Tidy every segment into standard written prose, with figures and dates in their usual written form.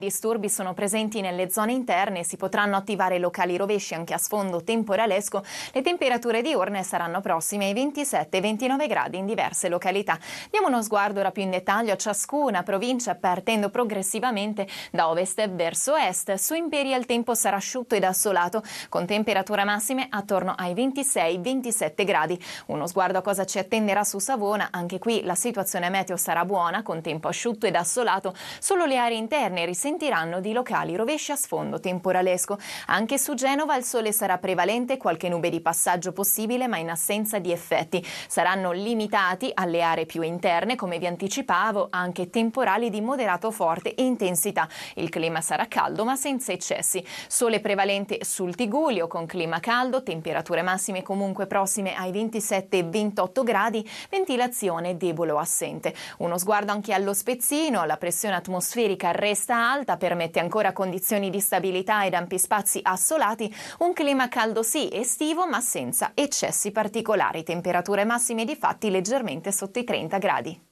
Disturbi sono presenti nelle zone interne, si potranno attivare locali rovesci anche a sfondo temporalesco. Le temperature diurne saranno prossime ai 27-29 gradi in diverse località. Diamo uno sguardo ora più in dettaglio a ciascuna provincia, partendo progressivamente da ovest verso est. Su Imperia il tempo sarà asciutto ed assolato, con temperature massime attorno ai 26-27 gradi. Uno sguardo a cosa ci attenderà su Savona, anche qui la situazione meteo sarà buona, con tempo asciutto ed assolato. Solo le aree interne risentiranno di locali rovesci a sfondo temporalesco. Anche su Genova il sole sarà prevalente, qualche nube di passaggio possibile ma in assenza di effetti. Saranno limitati alle aree più interne, come vi anticipavo, anche temporali di moderato forte intensità. Il clima sarà caldo ma senza eccessi. Sole prevalente sul Tigullio con clima caldo, temperature massime comunque prossime ai 27-28 gradi, ventilazione debole o assente. Uno sguardo anche allo Spezzino, la pressione atmosferica resta alta, permette ancora condizioni di stabilità ed ampi spazi assolati, un clima caldo sì estivo ma senza eccessi particolari, temperature massime di fatti leggermente sotto i 30 gradi.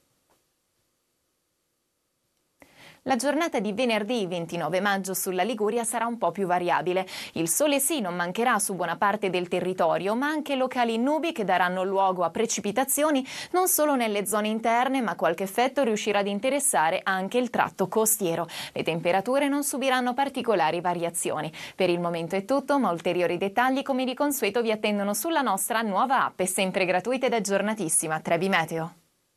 La giornata di venerdì 29 maggio sulla Liguria sarà un po' più variabile. Il sole sì non mancherà su buona parte del territorio, ma anche locali nubi che daranno luogo a precipitazioni non solo nelle zone interne, ma qualche effetto riuscirà ad interessare anche il tratto costiero. Le temperature non subiranno particolari variazioni. Per il momento è tutto, ma ulteriori dettagli come di consueto vi attendono sulla nostra nuova app, sempre gratuita ed aggiornatissima, Trebi Meteo.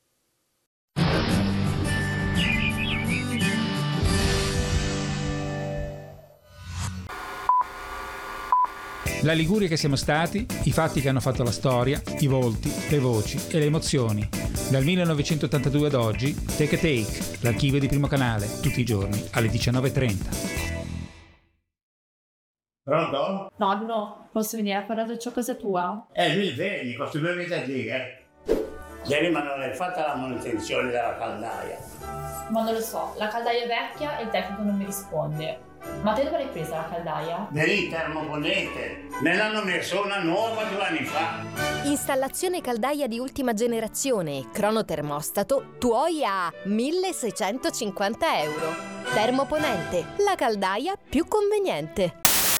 La Liguria che siamo stati, i fatti che hanno fatto la storia, i volti, le voci e le emozioni. Dal 1982 ad oggi, Take a Take, l'archivio di Primo Canale, tutti i giorni alle 19:30. Pronto? Nonno, posso venire a fare ciò casa tua? Mi vedi, questi 2 mesi a dire. Ieri ma non hai fatto la manutenzione della caldaia. Ma non lo so, la caldaia è vecchia e il tecnico non mi risponde. Ma te dove l'hai presa la caldaia? Nel termoponente. Me l'hanno messo una nuova 2 anni fa. Installazione caldaia di ultima generazione, cronotermostato, tuoi a 1.650 euro. Termoponente, la caldaia più conveniente.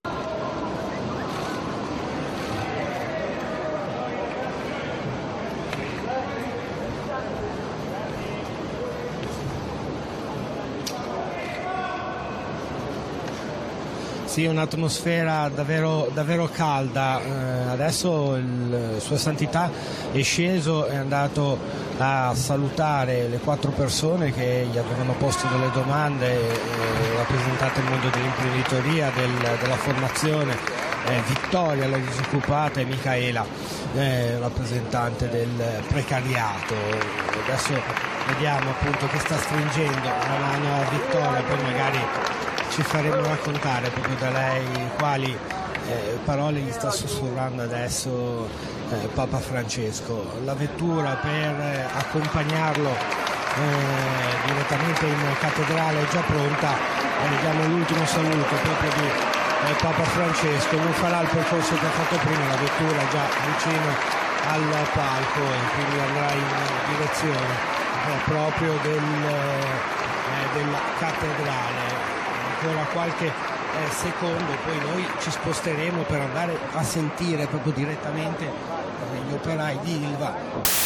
Sì, un'atmosfera davvero calda. Adesso Sua Santità è sceso, è andato a salutare le 4 persone che gli avevano posto delle domande, rappresentate il mondo dell'imprenditoria, della formazione, Vittoria, la disoccupata, e Micaela, rappresentante del precariato. Adesso vediamo appunto che sta stringendo la mano a Vittoria, poi magari ci faremo raccontare proprio da lei quali parole gli sta sussurrando adesso Papa Francesco. La vettura per accompagnarlo direttamente in cattedrale è già pronta, diamo l'ultimo saluto proprio di Papa Francesco. Non farà il percorso che ha fatto prima, la vettura è già vicino al palco e quindi andrà in direzione proprio della cattedrale. Ancora qualche secondo, poi noi ci sposteremo per andare a sentire proprio direttamente gli operai di Ilva.